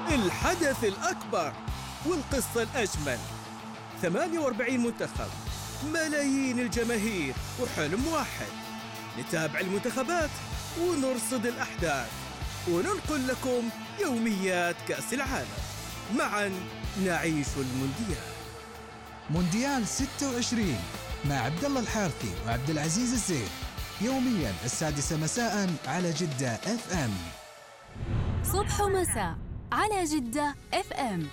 الحدث الأكبر والقصة الأجمل. 48 منتخب، ملايين الجماهير وحلم واحد. نتابع المنتخبات ونرصد الأحداث وننقل لكم يوميات كأس العالم. معا نعيش المونديال. مونديال 26 مع عبد الله الحارثي وعبد العزيز الزيد، يوميا 6:00 مساء على جدة اف ام. صبح ومساء على جدة اف ام.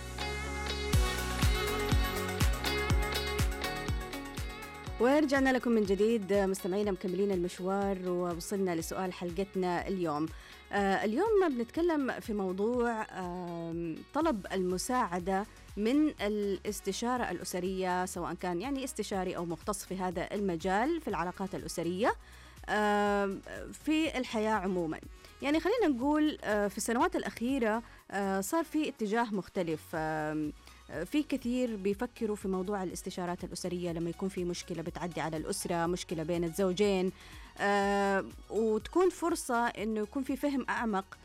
ورجعنا لكم من جديد مستمعينا، مكملين المشوار ووصلنا لسؤال حلقتنا اليوم. اليوم بنتكلم في موضوع طلب المساعدة من الاستشارة الأسرية، سواء كان يعني استشاري أو مختص في هذا المجال في العلاقات الأسرية في الحياة عموما. يعني خلينا نقول في السنوات الأخيرة صار في اتجاه مختلف. في كثير بيفكروا في موضوع الاستشارات الأسرية لما يكون في مشكلة بتعدي على الأسرة، مشكلة بين الزوجين، وتكون فرصة إنه يكون في فهم أعمق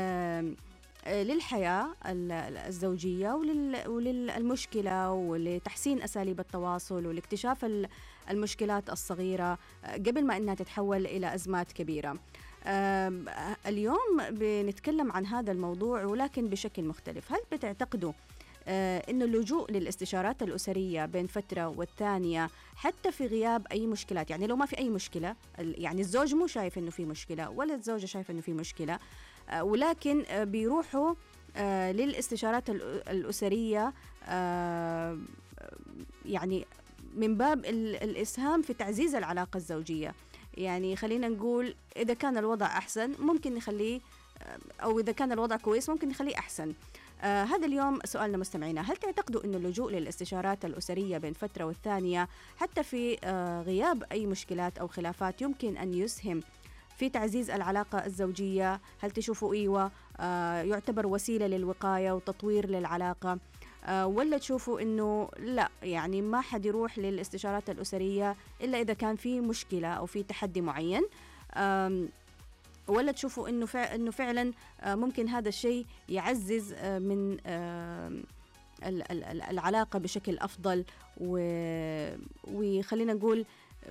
للحياة الزوجية وللمشكلة ولتحسين أساليب التواصل ولاكتشاف المشكلات الصغيرة قبل ما إنها تتحول إلى أزمات كبيرة. اليوم بنتكلم عن هذا الموضوع ولكن بشكل مختلف. هل بتعتقدوا إنه اللجوء للاستشارات الأسرية بين فترة والثانية حتى في غياب أي مشكلات، يعني لو ما في أي مشكلة، يعني الزوج مو شايف إنه في مشكلة ولا الزوجة شايف إنه في مشكلة، ولكن بيروحوا للاستشارات الأسرية يعني من باب الإسهام في تعزيز العلاقة الزوجية. يعني خلينا نقول إذا كان الوضع أحسن ممكن نخليه، أو إذا كان الوضع كويس ممكن نخليه أحسن. هذا اليوم سؤالنا مستمعينا، هل تعتقدوا أن اللجوء للاستشارات الأسرية بين فترة والثانية حتى في غياب أي مشكلات أو خلافات يمكن أن يسهم في تعزيز العلاقة الزوجية؟ هل تشوفوا يعتبر وسيلة للوقاية وتطوير للعلاقة، ولا تشوفوا أنه لا، يعني ما حد يروح للاستشارات الأسرية إلا إذا كان في مشكلة أو في تحدي معين، ولا تشوفوا إنه فعلا ممكن هذا الشيء يعزز من العلاقة بشكل أفضل وخلينا نقول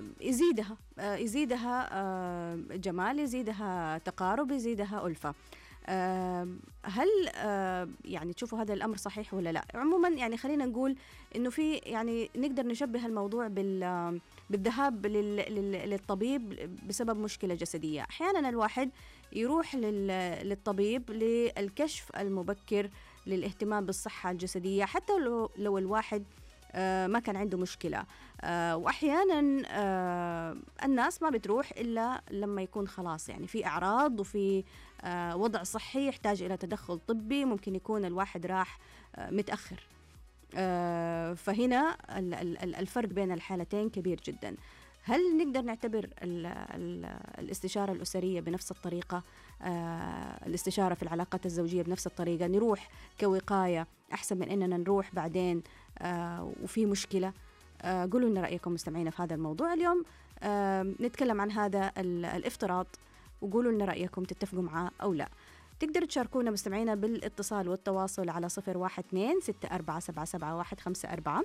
يزيدها جمال، يزيدها تقارب، يزيدها ألفة؟ هل يعني تشوفوا هذا الأمر صحيح ولا لا؟ عموما يعني خلينا نقول إنه في يعني نقدر نشبه الموضوع بالذهاب للطبيب بسبب مشكلة جسدية. أحيانا الواحد يروح للطبيب للكشف المبكر، للاهتمام بالصحة الجسدية، حتى لو الواحد ما كان عنده مشكلة. وأحيانا الناس ما بتروح إلا لما يكون خلاص يعني في أعراض وفي وضع صحي يحتاج إلى تدخل طبي، ممكن يكون الواحد راح متأخر. فهنا الفرق بين الحالتين كبير جدا. هل نقدر نعتبر الاستشارة الأسرية بنفس الطريقة، الاستشارة في العلاقات الزوجية بنفس الطريقة، نروح كوقاية أحسن من أننا نروح بعدين وفي مشكلة؟ قولوا لنا رأيكم مستمعين في هذا الموضوع. اليوم نتكلم عن هذا الافتراض، وقولوا لنا رأيكم، تتفقوا معاه أو لا. تقدروا تشاركونا مستمعينا بالاتصال والتواصل على 012-6477154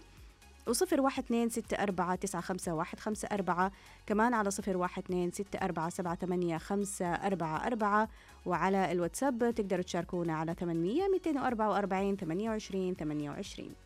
و012-6495154، كمان على 012-6478854، وعلى الواتساب تقدروا تشاركونا على 800-244-28-28.